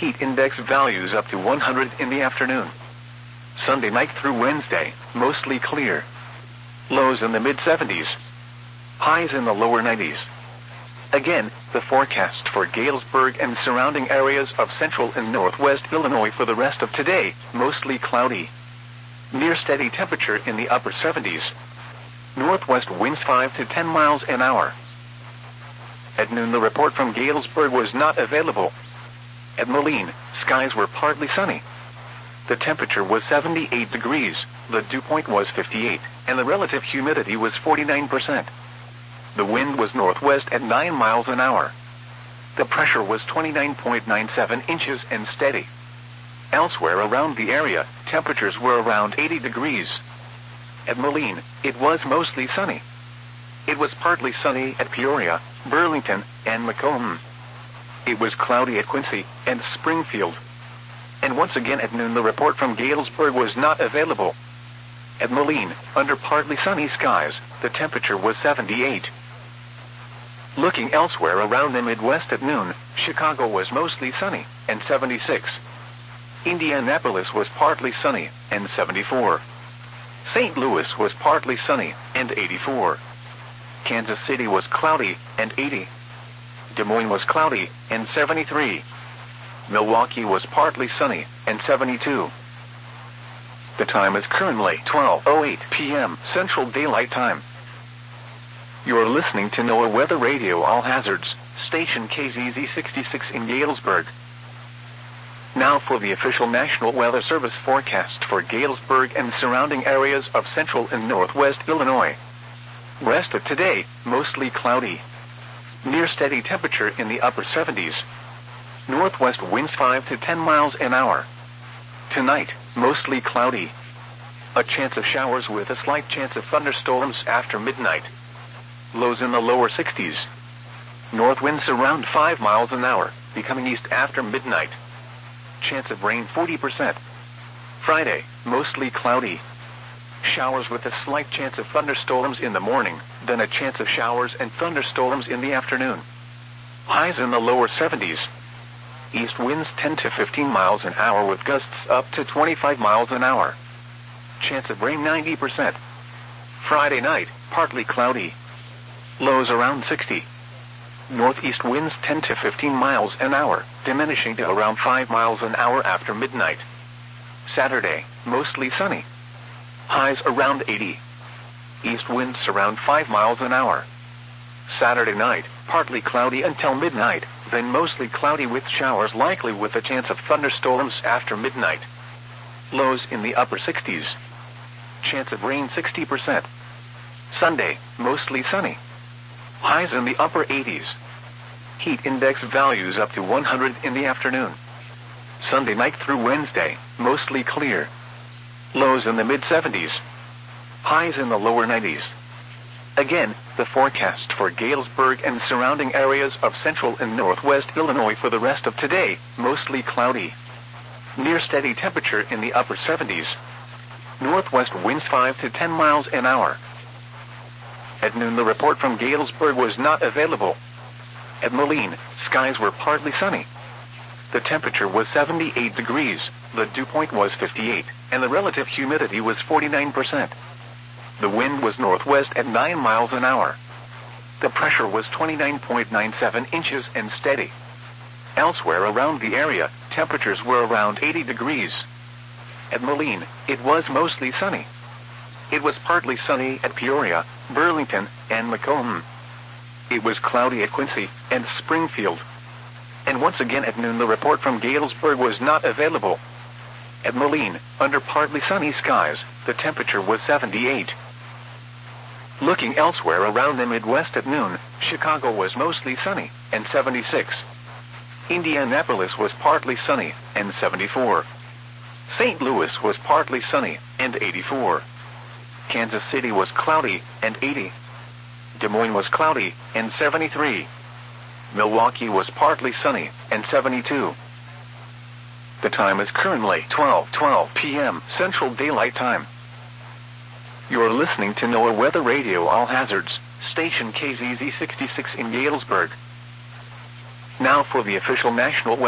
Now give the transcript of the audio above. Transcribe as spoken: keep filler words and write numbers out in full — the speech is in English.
Heat index values up to one hundred in the afternoon. Sunday night through Wednesday, mostly clear. Lows in the mid seventies. Highs in the lower nineties. Again, the forecast for Galesburg and surrounding areas of central and northwest Illinois for the rest of today, mostly cloudy. Near steady temperature in the upper seventies. Northwest winds five to ten miles an hour. At noon, the report from Galesburg was not available. At Moline, skies were partly sunny. The temperature was seventy-eight degrees, the dew point was fifty-eight, and the relative humidity was forty-nine percent. The wind was northwest at nine miles an hour. The pressure was twenty-nine point nine seven inches and steady. Elsewhere around the area, temperatures were around eighty degrees. At Moline, it was mostly sunny. It was partly sunny at Peoria, Burlington, and Macomb. It was cloudy at Quincy and Springfield. And once again at noon, the report from Galesburg was not available. At Moline, under partly sunny skies, the temperature was seventy-eight. Looking elsewhere around the Midwest at noon, Chicago was mostly sunny and seventy-six. Indianapolis was partly sunny and seventy-four. Saint Louis was partly sunny and eighty-four. Kansas City was cloudy and eighty. Des Moines was cloudy and seventy-three. Milwaukee was partly sunny and seventy-two. The time is currently twelve oh eight p.m. Central Daylight Time. You are listening to NOAA Weather Radio All Hazards, station K Z Z sixty-six in Galesburg. Now for the official National Weather Service forecast for Galesburg and surrounding areas of central and northwest Illinois. Rest of today, mostly cloudy. Near steady temperature in the upper seventies. Northwest winds five to ten miles an hour. Tonight, mostly cloudy. A chance of showers with a slight chance of thunderstorms after midnight. Lows in the lower sixties. North winds around five miles an hour, becoming east after midnight. Chance of rain forty percent. Friday, mostly cloudy. Showers with a slight chance of thunderstorms in the morning, then a chance of showers and thunderstorms in the afternoon. Highs in the lower seventies. East winds ten to fifteen miles an hour with gusts up to twenty-five miles an hour. Chance of rain ninety percent. Friday night, partly cloudy. Lows around sixty. Northeast winds ten to fifteen miles an hour, diminishing to around five miles an hour after midnight. Saturday, mostly sunny. Highs around eighty. East winds around five miles an hour. Saturday night, partly cloudy until midnight, then mostly cloudy with showers likely with a chance of thunderstorms after midnight. Lows in the upper sixties. Chance of rain sixty percent. Sunday, mostly sunny. Highs in the upper eighties. Heat index values up to one hundred in the afternoon. Sunday night through Wednesday, mostly clear. Lows in the mid seventies. Highs in the lower nineties. Again, the forecast for Galesburg and surrounding areas of central and northwest Illinois for the rest of today, mostly cloudy. Near steady temperature in the upper seventies. Northwest winds five to ten miles an hour. At noon, the report from Galesburg was not available. At Moline, skies were partly sunny. The temperature was seventy-eight degrees, the dew point was fifty-eight, and the relative humidity was forty-nine percent. The wind was northwest at nine miles an hour. The pressure was twenty-nine point nine seven inches and steady. Elsewhere around the area, temperatures were around eighty degrees. At Moline, it was mostly sunny. It was partly sunny at Peoria, Burlington, and Macomb. It was cloudy at Quincy and Springfield. And once again at noon, the report from Galesburg was not available. At Moline, under partly sunny skies, the temperature was seventy-eight. Looking elsewhere around the Midwest at noon, Chicago was mostly sunny and seventy-six. Indianapolis was partly sunny and seventy-four. Saint Louis was partly sunny and eighty-four. Kansas City was cloudy and eighty. Des Moines was cloudy and seventy-three. Milwaukee was partly sunny and seventy-two. The time is currently twelve twelve p.m. Central Daylight Time. You are listening to NOAA Weather Radio All Hazards, station K Z Z sixty-six in Galesburg. Now for the official National Weather